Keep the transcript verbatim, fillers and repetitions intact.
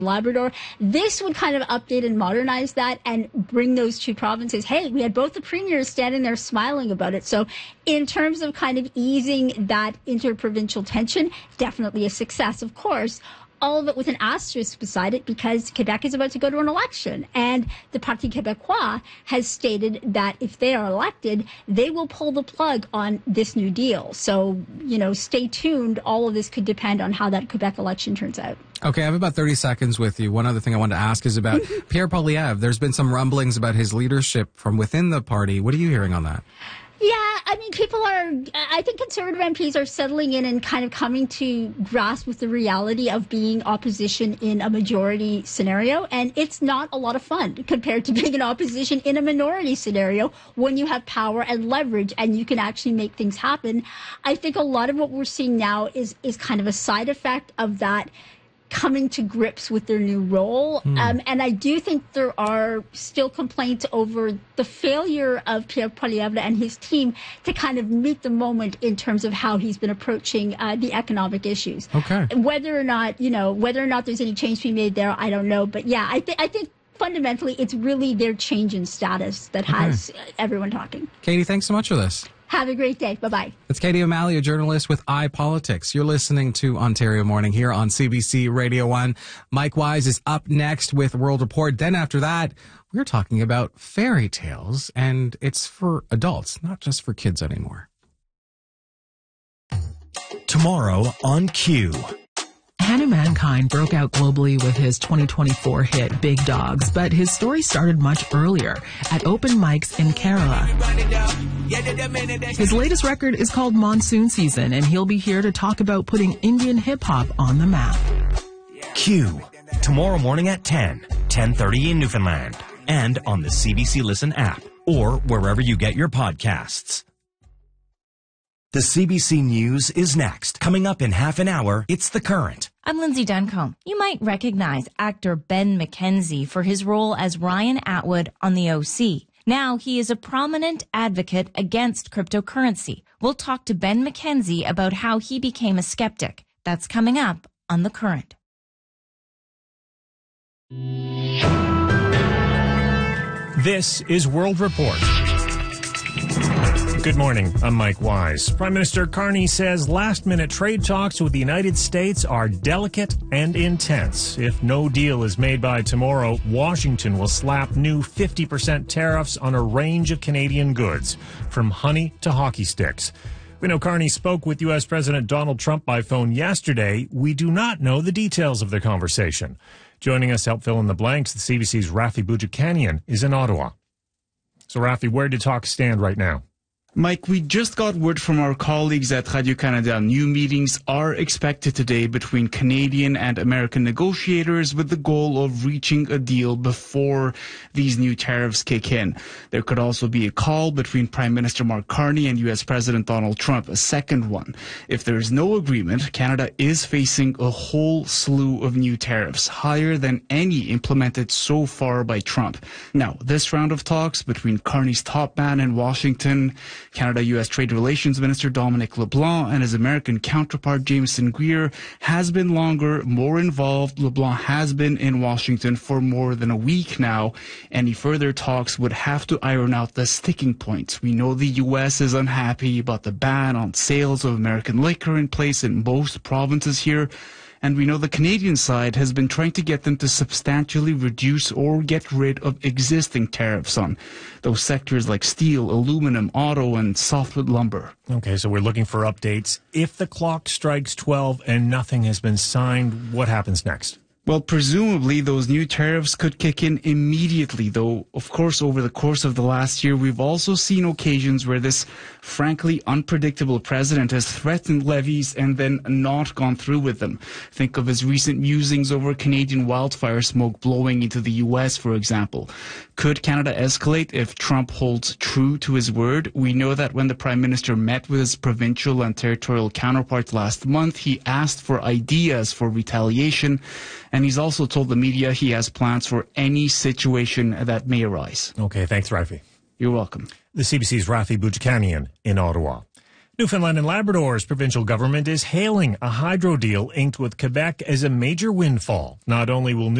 Labrador. This would kind of update and modernize that and bring those two provinces. Hey, we had both the premiers standing there smiling about it. So in terms of kind of easing that interprovincial tension, definitely a success, of course. All of it with an asterisk beside it because Quebec is about to go to an election. And the Parti Québécois has stated that if they are elected, they will pull the plug on this new deal. So, you know, stay tuned. All of this could depend on how that Quebec election turns out. Okay, I have about thirty seconds with you. One other thing I wanted to ask is about Pierre Poilievre. There's been some rumblings about his leadership from within the party. What are you hearing on that? Yeah, I mean, people are, I think conservative M Ps are settling in and kind of coming to grasp with the reality of being opposition in a majority scenario. And it's not a lot of fun compared to being an opposition in a minority scenario when you have power and leverage and you can actually make things happen. I think a lot of what we're seeing now is, is kind of a side effect of that coming to grips with their new role. Mm. Um, and I do think there are still complaints over the failure of Pierre Poilievre and his team to kind of meet the moment in terms of how he's been approaching uh, the economic issues. Okay. Whether or not, you know, whether or not there's any change to be made there, I don't know. But yeah, I, th- I think fundamentally it's really their change in status that okay. has everyone talking. Katie, thanks so much for this. Have a great day. Bye-bye. It's Katie O'Malley, a journalist with iPolitics. You're listening to Ontario Morning here on C B C Radio one. Mike Wise is up next with World Report. Then after that, we're talking about fairy tales, and it's for adults, not just for kids anymore. Tomorrow on Q. Hannah Mankind broke out globally with his twenty twenty-four hit Big Dogs, but his story started much earlier at open mics in Kerala. His latest record is called Monsoon Season, and he'll be here to talk about putting Indian hip-hop on the map. Q. Tomorrow morning at ten, ten thirty in Newfoundland, and on the C B C Listen app, or wherever you get your podcasts. The C B C News is next. Coming up in half an hour, it's The Current. I'm Lindsay Duncombe. You might recognize actor Ben McKenzie for his role as Ryan Atwood on The O C. Now he is a prominent advocate against cryptocurrency. We'll talk to Ben McKenzie about how he became a skeptic. That's coming up on The Current. This is World Report. Good morning. I'm Mike Wise. Prime Minister Carney says last-minute trade talks with the United States are delicate and intense. If no deal is made by tomorrow, Washington will slap new fifty percent tariffs on a range of Canadian goods, from honey to hockey sticks. We know Carney spoke with U S President Donald Trump by phone yesterday. We do not know the details of their conversation. Joining us to help fill in the blanks, the C B C's Rafi Boudjikanian is in Ottawa. So, Rafi, where do talks stand right now? Mike, we just got word from our colleagues at Radio-Canada. New meetings are expected today between Canadian and American negotiators with the goal of reaching a deal before these new tariffs kick in. There could also be a call between Prime Minister Mark Carney and U S President Donald Trump, a second one. If there is no agreement, Canada is facing a whole slew of new tariffs, higher than any implemented so far by Trump. Now, this round of talks between Carney's top man in Washington, Canada-U S Trade Relations Minister Dominic LeBlanc, and his American counterpart Jameson Greer has been longer, more involved. LeBlanc has been in Washington for more than a week now. Any further talks would have to iron out the sticking points. We know the U S is unhappy about the ban on sales of American liquor in place in most provinces here. And we know the Canadian side has been trying to get them to substantially reduce or get rid of existing tariffs on those sectors like steel, aluminum, auto, and softwood lumber. Okay, so we're looking for updates. If the clock strikes twelve and nothing has been signed, what happens next? Well, presumably those new tariffs could kick in immediately, though, of course, over the course of the last year, we've also seen occasions where this frankly unpredictable president has threatened levies and then not gone through with them. Think of his recent musings over Canadian wildfire smoke blowing into the U S, for example. Could Canada escalate if Trump holds true to his word? We know that when the Prime Minister met with his provincial and territorial counterparts last month, he asked for ideas for retaliation. And he's also told the media he has plans for any situation that may arise. Okay, thanks, Rafi. You're welcome. The C B C's Rafi Boudjikanian in Ottawa. Newfoundland and Labrador's provincial government is hailing a hydro deal inked with Quebec as a major windfall. Not only will